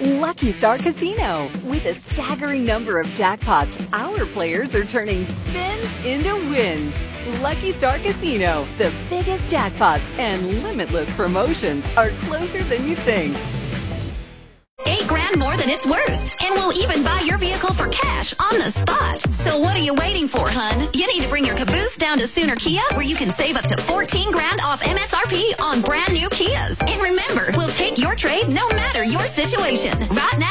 Lucky Star Casino. With a staggering number of jackpots, our players are turning spins into wins. Lucky Star Casino, the biggest jackpots and limitless promotions are closer than you think. $8 grand more than it's worth, and we'll even buy your vehicle for cash on the spot. So what are you waiting for, hun? You need to bring your caboose down to Sooner Kia, where you can save up to $14 grand off MSRP on brand new Kias. And remember, we'll take your trade no matter your situation. Right now,